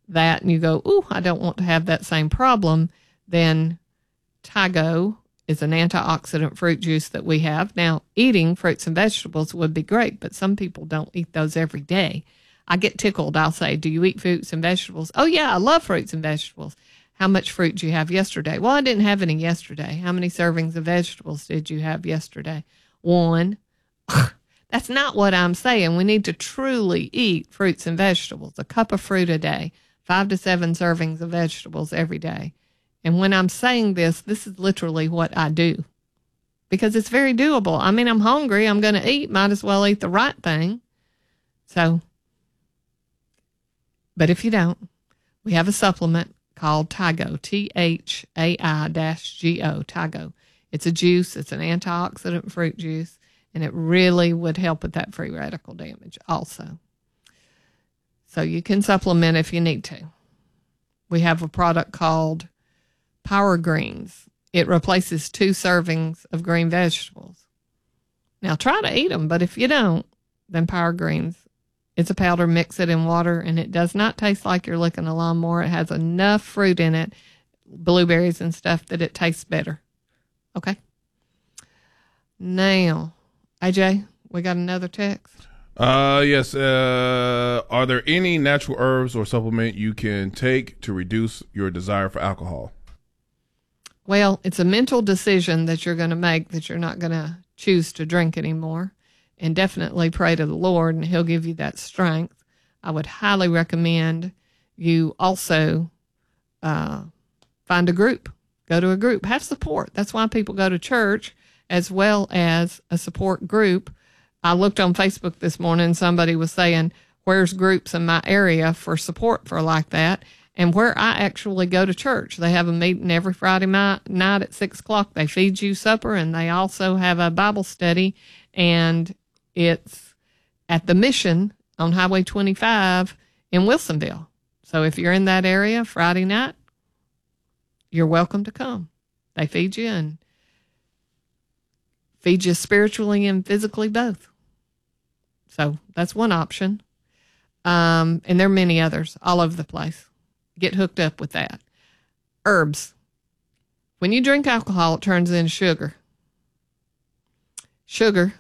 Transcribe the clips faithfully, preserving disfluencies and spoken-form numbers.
that and you go, ooh, I don't want to have that same problem, then Tago is an antioxidant fruit juice that we have. Now, eating fruits and vegetables would be great, but some people don't eat those every day. I get tickled. I'll say, do you eat fruits and vegetables? Oh, yeah, I love fruits and vegetables. How much fruit did you have yesterday? Well, I didn't have any yesterday. How many servings of vegetables did you have yesterday? One. That's not what I'm saying. We need to truly eat fruits and vegetables, a cup of fruit a day, five to seven servings of vegetables every day. And when I'm saying this, this is literally what I do because it's very doable. I mean, I'm hungry. I'm going to eat. Might as well eat the right thing. So, but if you don't, we have a supplement called Tago, T H A I G O, Tago. It's a juice. It's an antioxidant fruit juice, and it really would help with that free radical damage also. So you can supplement if you need to. We have a product called Power Greens. It replaces two servings of green vegetables. Now try to eat them, but if you don't, then Power Greens. It's a powder, mix it in water, and it does not taste like you're licking a lawnmower. It has enough fruit in it, blueberries and stuff, that it tastes better. Okay? Now, A J, we got another text. Uh, yes. Uh, are there any natural herbs or supplement you can take to reduce your desire for alcohol? Well, it's a mental decision that you're going to make that you're not going to choose to drink anymore. And definitely pray to the Lord, and he'll give you that strength. I would highly recommend you also uh, find a group. Go to a group. Have support. That's why people go to church as well as a support group. I looked on Facebook this morning, and somebody was saying, where's groups in my area for support for like that? And where I actually go to church, they have a meeting every Friday night at six o'clock. They feed you supper, and they also have a Bible study, and it's at the Mission on Highway twenty-five in Wilsonville. So if you're in that area Friday night, you're welcome to come. They feed you and feed you spiritually and physically both. So that's one option. Um, and there are many others all over the place. Get hooked up with that. Herbs. When you drink alcohol, it turns into sugar. Sugar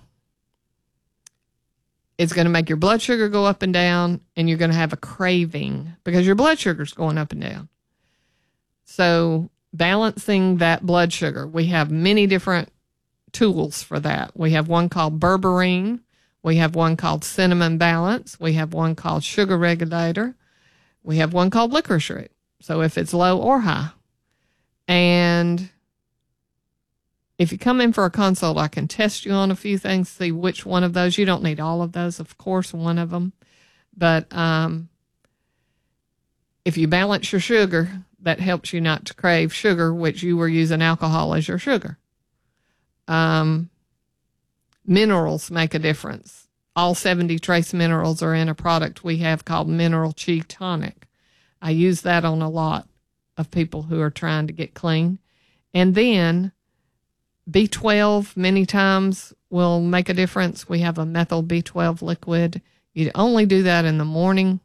is going to make your blood sugar go up and down, and you're going to have a craving because your blood sugar is going up and down. So balancing that blood sugar, we have many different tools for that. We have one called berberine. We have one called cinnamon balance. We have one called sugar regulator. We have one called licorice root. So if it's low or high. And if you come in for a consult, I can test you on a few things, see which one of those. You don't need all of those, of course, one of them. But um, if you balance your sugar, that helps you not to crave sugar, which you were using alcohol as your sugar. Um, minerals make a difference. All seventy trace minerals are in a product we have called Mineral Chi Tonic. I use that on a lot of people who are trying to get clean. And then B twelve many times will make a difference. We have a methyl B twelve liquid. You only do that in the morning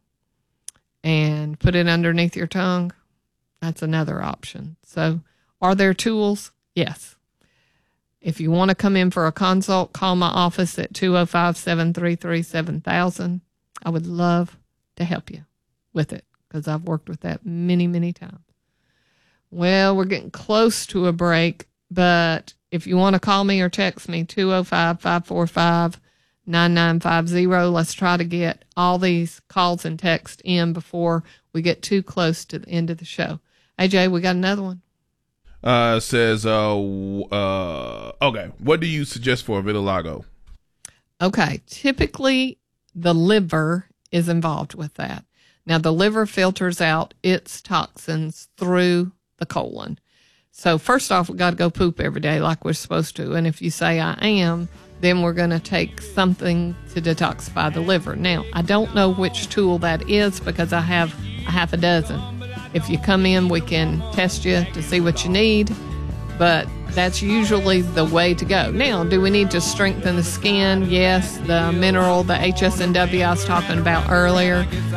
and put it underneath your tongue. That's another option. So are there tools? Yes. If you want to come in for a consult, call my office at two oh five, seven three three, seven thousand. I would love to help you with it because I've worked with that many, many times. Well, we're getting close to a break, but if you want to call me or text me, two oh five, five four five, nine nine five zero. Let's try to get all these calls and texts in before we get too close to the end of the show. A J, we got another one. Uh, says, uh, uh, okay, what do you suggest for vitiligo? Okay, typically the liver is involved with that. Now, the liver filters out its toxins through the colon. So first off, we got to go poop every day like we're supposed to. And if you say I am, then we're going to take something to detoxify the liver. Now, I don't know which tool that is because I have a half a dozen. If you come in, we can test you to see what you need, but that's usually the way to go. Now, do we need to strengthen the skin? Yes, the mineral, the H S N W I was talking about earlier,